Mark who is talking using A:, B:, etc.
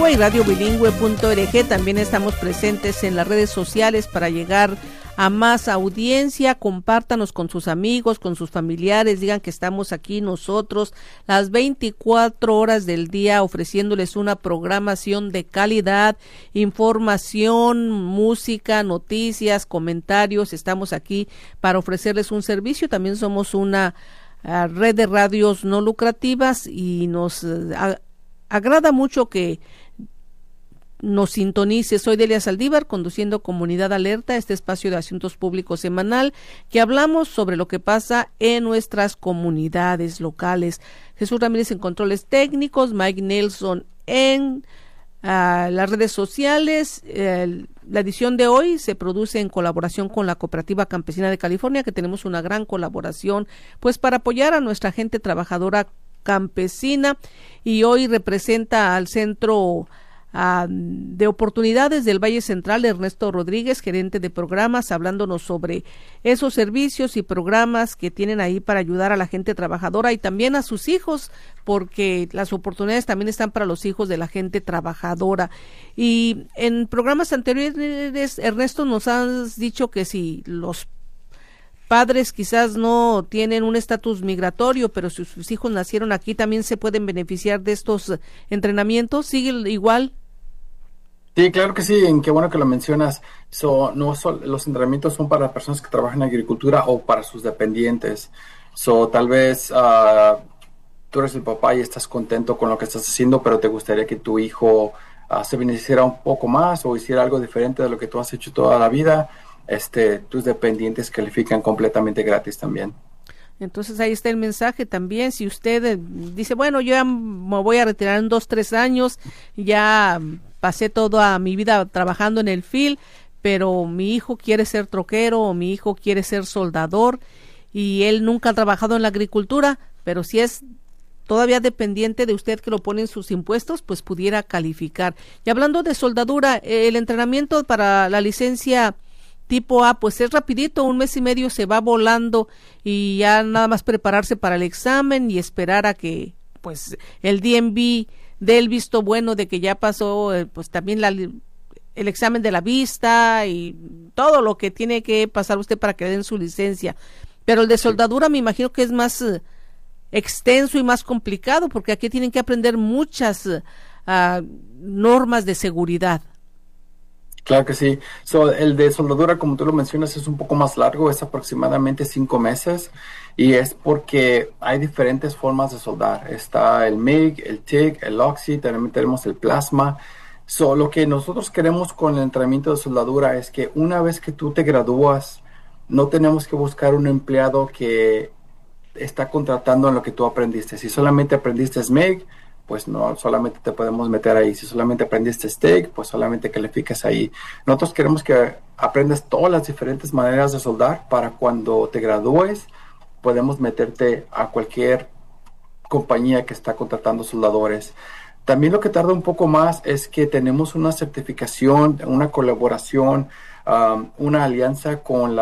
A: bilingüe y radiobilingüe.org. También estamos presentes en las redes sociales para llegar a más audiencia. Compártanos con sus amigos, con sus familiares, digan que estamos aquí nosotros las 24 horas del día ofreciéndoles una programación de calidad, información, música, noticias, comentarios. Estamos aquí para ofrecerles un servicio. También somos una red de radios no lucrativas y nos agrada mucho que nos sintonice. Soy Delia Saldívar, conduciendo Comunidad Alerta, este espacio de asuntos públicos semanal que hablamos sobre lo que pasa en nuestras comunidades locales. Jesús Ramírez en controles técnicos, Mike Nelson en las redes sociales. La edición de hoy se produce en colaboración con la Cooperativa Campesina de California, que tenemos una gran colaboración pues para apoyar a nuestra gente trabajadora campesina, y hoy representa al Centro de Oportunidades del Valle Central Ernesto Rodríguez, gerente de programas, hablándonos sobre esos servicios y programas que tienen ahí para ayudar a la gente trabajadora y también a sus hijos, porque las oportunidades también están para los hijos de la gente trabajadora. Y en programas anteriores, Ernesto, nos has dicho que si los padres quizás no tienen un estatus migratorio, pero si sus hijos nacieron aquí, también se pueden beneficiar de estos entrenamientos. ¿Sigue igual?
B: Sí, claro que sí, qué bueno que lo mencionas. Los entrenamientos son para personas que trabajan en agricultura o para sus dependientes. Tal vez tú eres el papá y estás contento con lo que estás haciendo, pero te gustaría que tu hijo se beneficiara un poco más o hiciera algo diferente de lo que tú has hecho toda la vida. Tus dependientes califican completamente gratis también.
A: Entonces ahí está el mensaje también. Si usted dice, bueno, yo ya me voy a retirar en 2-3 años, ya pasé toda mi vida trabajando en el field, pero mi hijo quiere ser troquero o mi hijo quiere ser soldador y él nunca ha trabajado en la agricultura, pero si es todavía dependiente de usted que lo pone en sus impuestos, pues pudiera calificar. Y hablando de soldadura, el entrenamiento para la licencia tipo A, pues es rapidito, 1 mes y medio se va volando y ya nada más prepararse para el examen y esperar a que pues el DMV dé el visto bueno de que ya pasó pues también el examen de la vista y todo lo que tiene que pasar usted para que le den su licencia. Pero el de soldadura me imagino que es más extenso y más complicado, porque aquí tienen que aprender muchas normas de seguridad.
B: Claro que sí. El de soldadura, como tú lo mencionas, es un poco más largo, es aproximadamente 5 meses, y es porque hay diferentes formas de soldar. Está el MIG, el TIG, el OXI, también tenemos el plasma. Lo que nosotros queremos con el entrenamiento de soldadura es que una vez que tú te gradúas, no tenemos que buscar un empleado que está contratando en lo que tú aprendiste. Si solamente aprendiste MIG, pues no solamente te podemos meter ahí. Si solamente aprendiste TIG, pues solamente calificas ahí. Nosotros queremos que aprendas todas las diferentes maneras de soldar para cuando te gradúes, podemos meterte a cualquier compañía que está contratando soldadores. También lo que tarda un poco más es que tenemos una certificación, una colaboración, una alianza con la